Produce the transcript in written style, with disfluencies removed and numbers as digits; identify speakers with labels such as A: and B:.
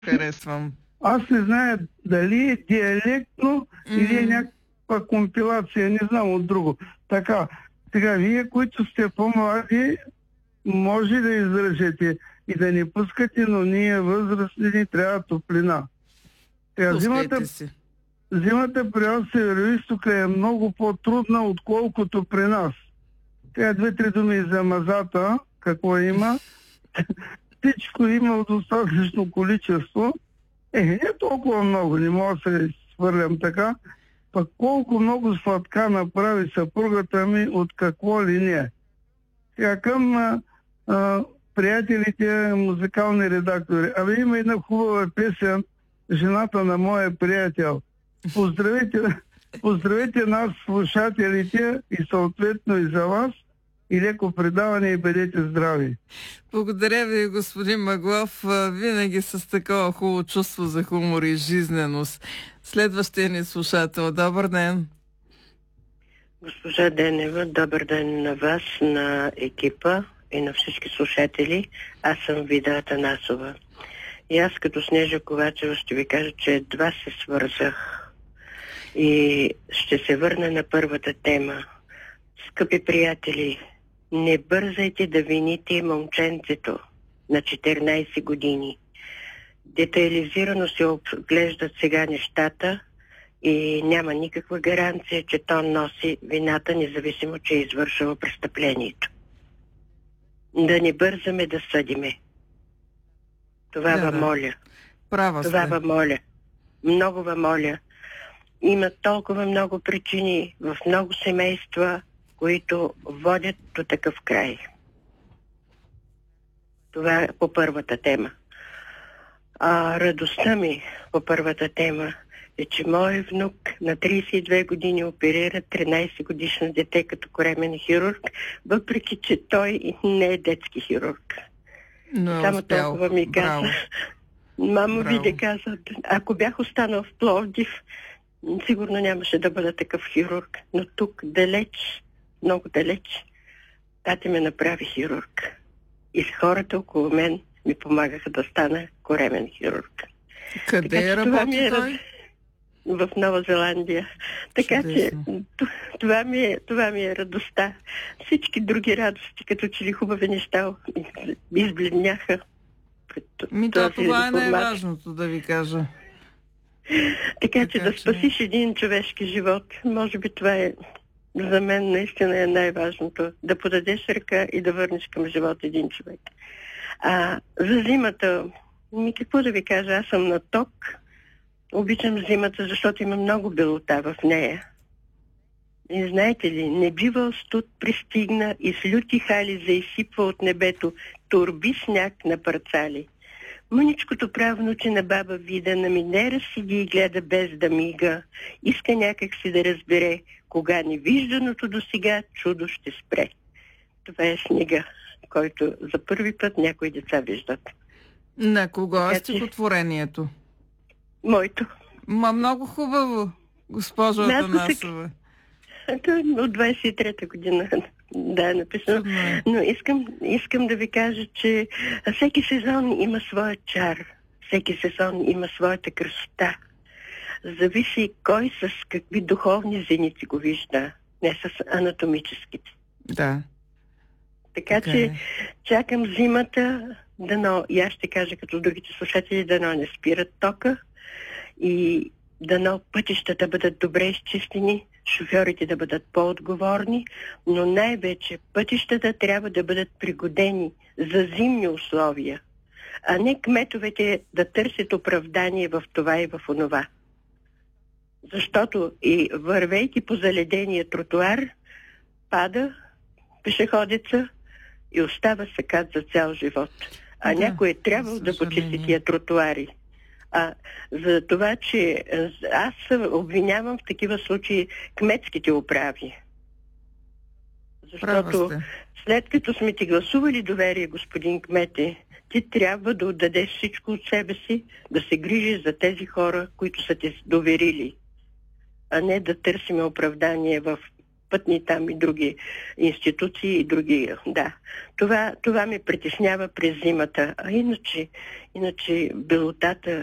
A: Харесвам.
B: Аз не зная дали е диалектно или е някаква компилация, не знам от друго. Така, сега вие, които сте по-млади, може да изразите и да не пускате, но ние възрастни ни трябва топлина. Сега,
A: Пускайте си.
B: зимата при вас североизтока е много по-трудна, отколкото при нас. Сега 2-3 думи за мазата, какво има. Всичко има в достатъчно количество. Не толкова много, не мога да се свърлям така. Пък колко много сладка направи съпругата ми от какво ли не. Сега към приятелите, музикални редактори. Абе има една хубава песен, жената на моя приятел. Поздравете нас, слушателите, и съответно и за вас. И леко предаване и бъдете здрави.
A: Благодаря ви, господин Маглов. Винаги с такова хубаво чувство за хумор и жизненост. Следващия ни слушател. Добър ден.
C: Госпожа Денева, добър ден на вас, на екипа и на всички слушатели. Аз съм Вида Атанасова. И аз като Снежа Ковачева ще ви кажа, че едва се свързах. И ще се върна на първата тема. Скъпи приятели, не бързайте да вините момченцето на 14 години. Детайлизирано се оглеждат сега нещата и няма никаква гаранция, че то носи вината, независимо, че е извършило престъплението. Да не бързаме да съдиме. Това ви моля.
A: Права
C: Това
A: сте.
C: ви моля. Много ви моля. Има толкова много причини в много семейства, които водят до такъв край. Това е по първата тема. Радостта ми по първата тема е, че мой внук на 32 години оперира 13 годишно дете като коремен хирург, въпреки че той не е детски хирург.
A: Но
C: Само
A: успял.
C: толкова ми каза. Мамо ви каза, ако бях останал в Пловдив, сигурно нямаше да бъда такъв хирург. Но тук далеч, много далеч, тати ме направи хирург. И хората около мен ми помагаха да стана коремен хирург.
A: Къде работи той?
C: В Нова Зеландия. Така че това ми е радостта. Всички други радости, като че ли хубави неща, избледняха.
A: Това е най-важното, да ви кажа.
C: Така че да спасиш един човешки живот, може би това е за мен наистина е най-важното. Да подадеш ръка и да върнеш към живота един човек. За зимата, какво да ви кажа, аз съм на ток. Обичам зимата, защото има много белота в нея. И знаете ли, небивал студ пристигна и с люти хали заизсипва от небето турби сняг на парцали. Мъничкото правнуче на баба Вида на минера седи и гледа без да мига. Иска някак си да разбере, кога невижданото досега чудо ще спре. Това е снега, който за първи път някои деца виждат.
A: На кого е стихотворението?
C: Моето.
A: Много хубаво, госпожо Атанасова.
C: От 23-та година. Да, е написано. Но искам да ви кажа, че всеки сезон има своя чар. Всеки сезон има своята красота. Зависи кой с какви духовни зеници го вижда, не с анатомическите.
A: Да.
C: Така че чакам зимата, дано, и аз ще кажа като другите слушатели, дано не спират тока и дано пътищата бъдат добре изчистени, шофьорите да бъдат по-отговорни, но най-вече пътищата трябва да бъдат пригодени за зимни условия, а не кметовете да търсят оправдание в това и в онова. Защото и вървейки по заледения тротуар, пада пешеходеца и остава сакат за цял живот. А някой е трябвало да почисти тия тротуари. За това, че аз обвинявам в такива случаи кметските управи. Защото след като сме ти гласували доверие, господин кмете, ти трябва да отдадеш всичко от себе си, да се грижиш за тези хора, които са ти доверили, а не да търсим оправдание в железопътни там и други институции и други, да. Това ме притеснява през зимата. А иначе белотата